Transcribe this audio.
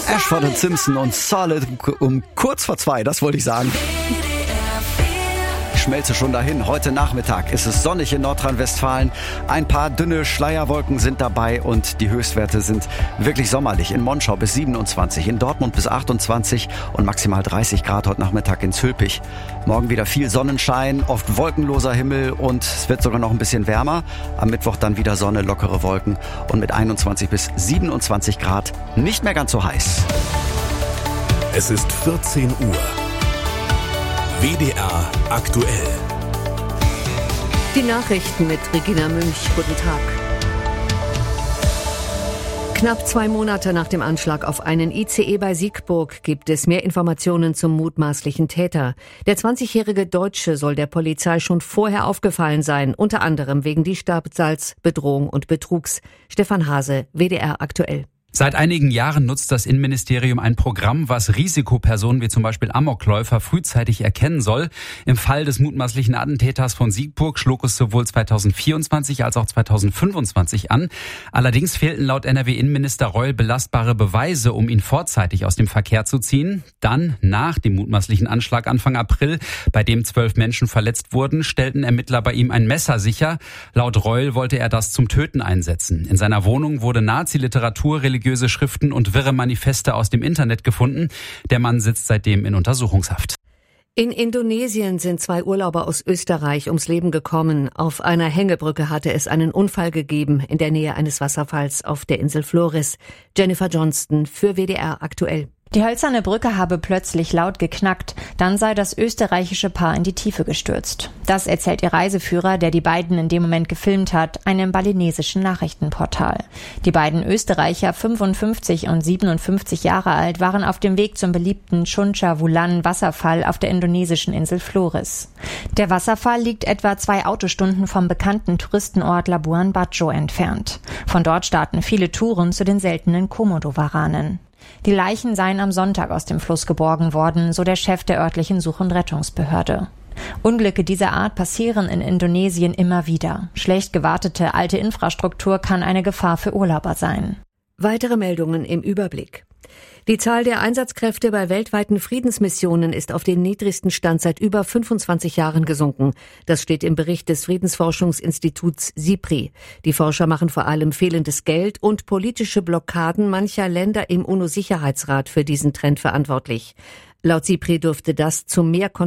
Ashford und Simpson und Solid um kurz vor 2, das wollte ich sagen. Ich schmelze schon dahin. Heute Nachmittag ist es sonnig in Nordrhein-Westfalen. Ein paar dünne Schleierwolken sind dabei und die Höchstwerte sind wirklich sommerlich. In Monschau bis 27, in Dortmund bis 28 und maximal 30 Grad heute Nachmittag in Zülpich. Morgen wieder viel Sonnenschein, oft wolkenloser Himmel und es wird sogar noch ein bisschen wärmer. Am Mittwoch dann wieder Sonne, lockere Wolken und mit 21 bis 27 Grad nicht mehr ganz so heiß. Es ist 14 Uhr. WDR aktuell. Die Nachrichten mit Regina Münch. Guten Tag. Knapp 2 Monate nach dem Anschlag auf einen ICE bei Siegburg gibt es mehr Informationen zum mutmaßlichen Täter. Der 20-jährige Deutsche soll der Polizei schon vorher aufgefallen sein, unter anderem wegen Diebstahls, Bedrohung und Betrugs. Stefan Hase, WDR aktuell. Seit einigen Jahren nutzt das Innenministerium ein Programm, was Risikopersonen wie zum Beispiel Amokläufer frühzeitig erkennen soll. Im Fall des mutmaßlichen Attentäters von Siegburg schlug es sowohl 2024 als auch 2025 an. Allerdings fehlten laut NRW-Innenminister Reul belastbare Beweise, um ihn vorzeitig aus dem Verkehr zu ziehen. Dann, nach dem mutmaßlichen Anschlag Anfang April, bei dem 12 Menschen verletzt wurden, stellten Ermittler bei ihm ein Messer sicher. Laut Reul wollte er das zum Töten einsetzen. In seiner Wohnung wurde Nazi-Literatur, religiöse Schriften und wirre Manifeste aus dem Internet gefunden. Der Mann sitzt seitdem in Untersuchungshaft. In Indonesien sind 2 Urlauber aus Österreich ums Leben gekommen. Auf einer Hängebrücke hatte es einen Unfall gegeben in der Nähe eines Wasserfalls auf der Insel Flores. Jennifer Johnston für WDR aktuell. Die hölzerne Brücke habe plötzlich laut geknackt, dann sei das österreichische Paar in die Tiefe gestürzt. Das erzählt ihr Reiseführer, der die beiden in dem Moment gefilmt hat, einem balinesischen Nachrichtenportal. Die beiden Österreicher, 55 und 57 Jahre alt, waren auf dem Weg zum beliebten Chuncha Wulan Wasserfall auf der indonesischen Insel Flores. Der Wasserfall liegt etwa 2 Autostunden vom bekannten Touristenort Labuan Bajo entfernt. Von dort starten viele Touren zu den seltenen Komodo-Waranen. Die Leichen seien am Sonntag aus dem Fluss geborgen worden, so der Chef der örtlichen Such- und Rettungsbehörde. Unglücke dieser Art passieren in Indonesien immer wieder. Schlecht gewartete alte Infrastruktur kann eine Gefahr für Urlauber sein. Weitere Meldungen im Überblick. Die Zahl der Einsatzkräfte bei weltweiten Friedensmissionen ist auf den niedrigsten Stand seit über 25 Jahren gesunken. Das steht im Bericht des Friedensforschungsinstituts SIPRI. Die Forscher machen vor allem fehlendes Geld und politische Blockaden mancher Länder im UNO-Sicherheitsrat für diesen Trend verantwortlich. Laut SIPRI dürfte das zu mehr